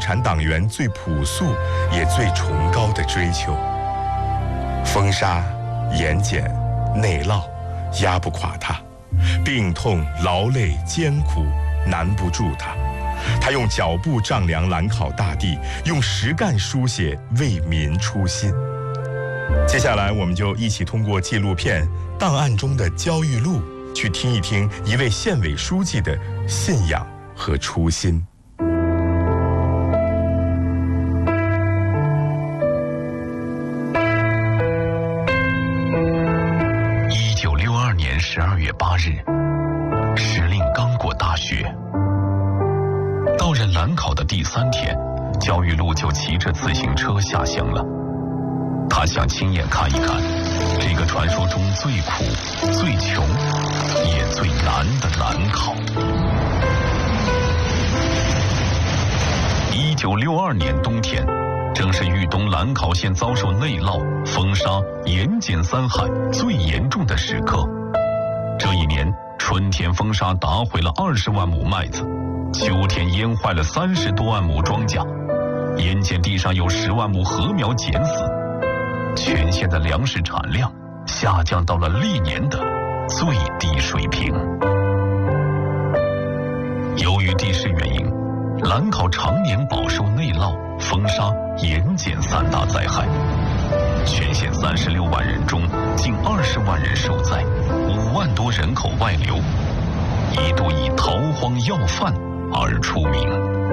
产党员最朴素也最崇高的追求。风沙、盐碱、内涝压不垮他，病痛、劳累、艰苦难不住他。他用脚步丈量兰考大地，用实干书写为民初心。接下来我们就一起通过纪录片《档案中的焦裕禄》去听一听一位县委书记的信仰和初心。 1962年12月8日，时令刚过大雪。到任兰考的第3天，焦裕禄就骑着自行车下乡了。他想亲眼看一看这个传说中最苦、最穷也最难的兰考。1962年冬天，正是豫东兰考县遭受内涝、风沙、盐碱3害最严重的时刻。这一年，春天风沙打毁了20万亩麦子，秋天淹坏了30多万亩庄稼，盐碱地上有10万亩禾苗碱死，全县的粮食产量下降到了历年的最低水平。由于地势原因，兰考常年饱受内涝、风沙、盐碱3大灾害，全县36万人中近20万人受灾，5万多人口外流，一度以逃荒要饭而出名。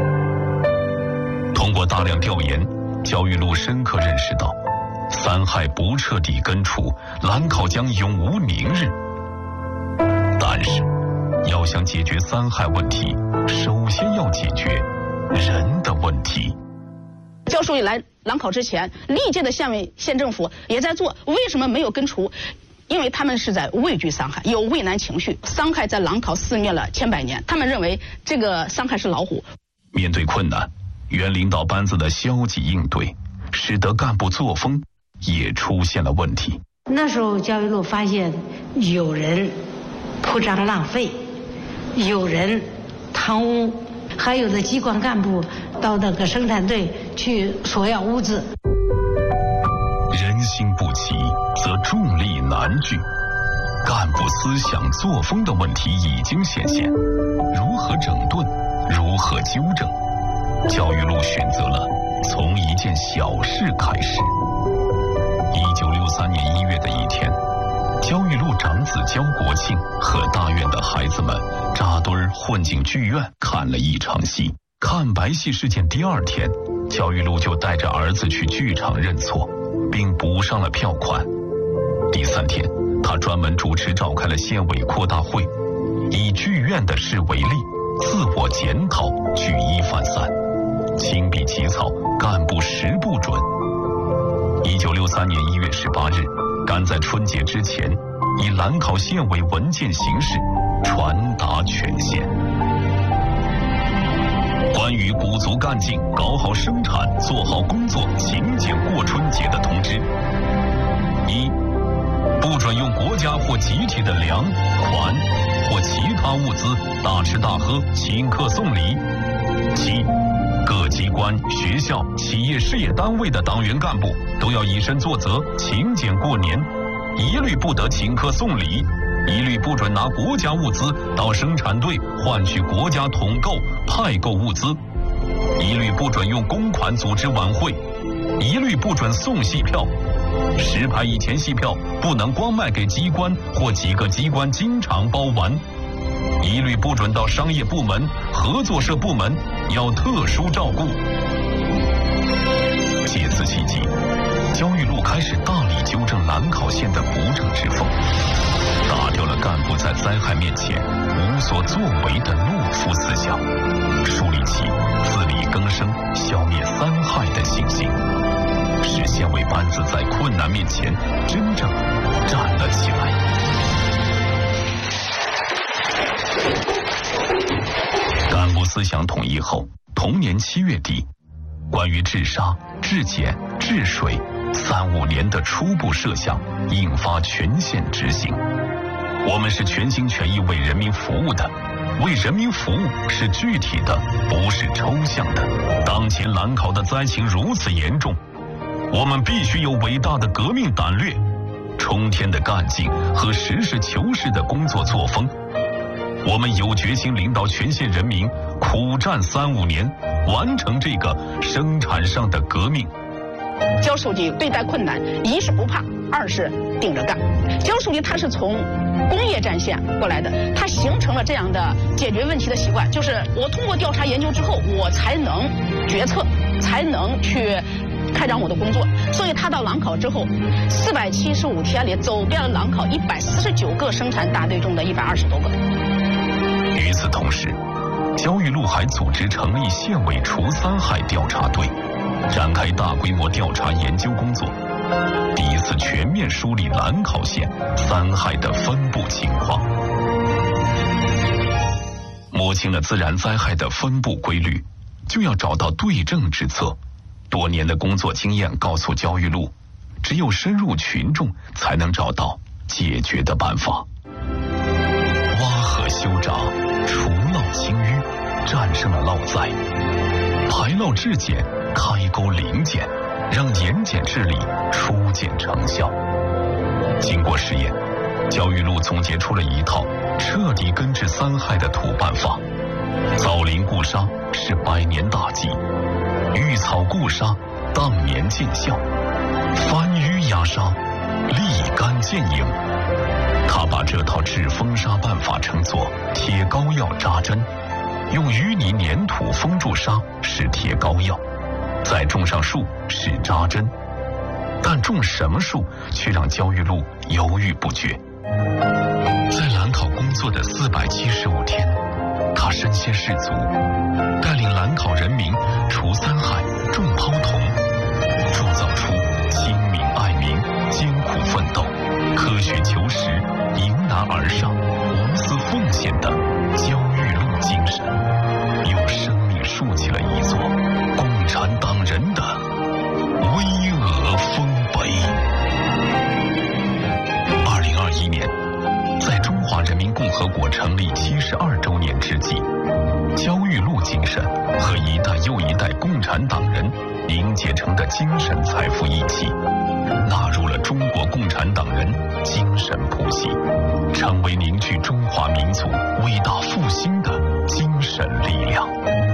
通过大量调研，焦裕禄深刻认识到3害不彻底根除，兰考将永无宁日。但是要想解决3害问题，首先要解决人的问题。 焦书记来兰考之前，历届的县政府也在做，为什么没有根除？因为他们是在畏惧3害，有畏难情绪。3害在兰考肆虐了千百年，他们认为这个3害是老虎。 面对困难，原领导班子的消极应对，使得干部作风也出现了问题。 那时候焦裕禄发现有人铺张浪费，有人贪污，还有的机关干部到那个生产队去索要物资。 人心不齐，则众力难聚。干部思想作风的问题已经显现，如何整顿，如何纠正？焦裕禄选择了从一件小事开始。1963年1月的一天，焦裕禄长子焦国庆和大院的孩子们扎堆混进剧院看了一场戏。看白戏事件第2天，焦裕禄就带着儿子去剧场认错，并补上了票款。第3天，他专门主持召开了县委扩大会，以剧院的事为例，自我检讨，举一反三，亲笔起草干部10不准。1963年1月18日，赶在春节之前，以兰考县委文件形式传达全县。关于鼓足干劲、搞好生产、做好工作、勤俭过春节的通知：1、不准用国家或集体的粮、款或其他物资大吃大喝、请客送礼。7、各机关、学校、企业事业单位的党员干部都要以身作则，勤俭过年，一律不得请客送礼，一律不准拿国家物资到生产队换取国家统购、派购物资，一律不准用公款组织晚会，一律不准送戏票。10排以前戏票不能光卖给机关或几个机关经常包完，一律不准到商业部门、合作社部门，要特殊照顾。借此契机，焦裕禄开始大力纠正兰考县的不正之风，打掉了干部在灾害面前无所作为的懦夫思想，树立起自力更生、消灭3害的信心，使县委班子在困难面前真正站了起来。干部思想统一后，同年7月底，关于治沙、治碱、治水3、5年的初步设想印发全县执行。我们是全心全意为人民服务的， 为人民服务是具体的，不是抽象的。当前兰考的灾情如此严重，我们必须有伟大的革命胆略、冲天的干劲和实事求是的工作作风。我们有决心领导全县人民苦战3-5年，完成这个生产上的革命。 焦书记对待困难，一是不怕，二是顶着干。焦书记他是从工业战线过来的，他形成了这样的解决问题的习惯，就是我通过调查研究之后，我才能决策，才能去开展我的工作。所以他到兰考之后，475天里走遍了兰考149个生产大队中的120多个。 与此同时，焦裕禄还组织成立县委除三害调查队，展开大规模调查研究工作，第一次全面梳理兰考县三害的分布情况，摸清了自然灾害的分布规律，就要找到对症之策。多年的工作经验告诉焦裕禄，只有深入群众，才能找到解决的办法。挖河修闸，除涝清淤，战胜了涝灾；排涝治碱，开沟临检，让盐碱治理初见成效。经过试验，焦裕禄总结出了一套彻底根治三害的土办法：造林固沙是100年大计，育草固沙当年见效，翻淤压沙立竿见影。他把这套治风沙办法称作贴膏药扎针，用淤泥粘土封住沙是贴膏药，再种上树是扎针。但种什么树却让焦裕禄犹豫不决。在兰考工作的475天，他身先士卒，带领兰考人民除三害、种蒿桐，铸造出精明爱民、艰苦奋斗、科学求实、迎难而上、无私奉献的焦裕禄精神，用生命竖起了一座共产党人的巍峨丰碑。2021年，在中华人民共和国成立72周年之际，焦裕禄精神和一代又一代共产党人凝结成的精神财富一起，纳入了中国共产党人精神谱系，成为凝聚中华民族伟大复兴的精神力量。